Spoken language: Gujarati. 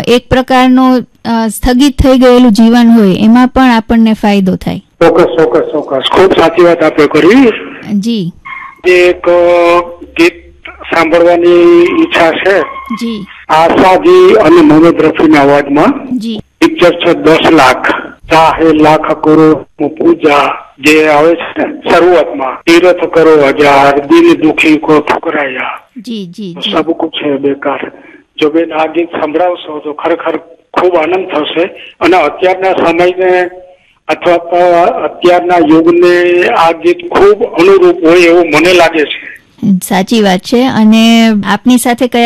એક પ્રકારનો સ્થગિત થઈ ગયેલું જીવન હોય એમાં પણ આપણને ફાયદો થાય. ચોક્કસ ખૂબ સાચી વાત આપણે કરી. જી. એક ગીત સાંભળવાની ઈચ્છા છે. જી. આશાજી અને મોહમ્મદ રફીના અવાજમાં. જી. પિક્ચર છે 10 લાખ ચાહે લાખ કરોડ પૂજા, જે આવે છે ને શરૂઆતમાં, તીરથ કરો 1000 દિલ દુખી કો ઠુકરાયા. જી જી જી. સબ કુછ હે બેકાર. જો બેન આ ગીત સંભળાવશો તો ખરેખર ખૂબ આનંદ થશે અને અત્યારના સમયને અથવા તો અત્યારના યુગને આ ગીત ખૂબ અનુરૂપ હોય એવું મને લાગે છે. સાચી વાત છે. અને આપની સાથે કયા